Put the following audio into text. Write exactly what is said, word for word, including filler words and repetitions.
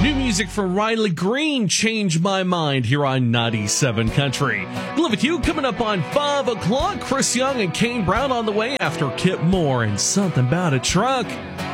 New music from Riley Green, Change My Mind, here on ninety-seven Country. Live with you coming up on five o'clock. Chris Young and Kane Brown on the way after Kip Moore and Something About a Truck.